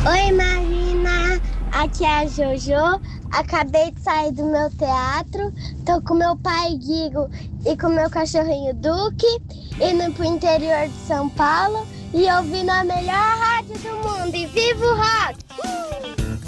Oi, Marina. Aqui é a Jojo. Acabei de sair do meu teatro. Tô com meu pai Guigo e com meu cachorrinho Duque, indo pro interior de São Paulo e ouvindo a melhor rádio do mundo. E viva o rock!